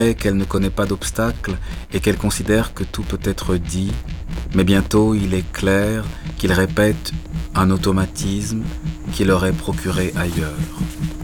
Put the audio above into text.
qu'elle ne connaît pas d'obstacle et qu'elle considère que tout peut être dit, mais bientôt il est clair qu'il répète un automatisme qui leur est procuré ailleurs.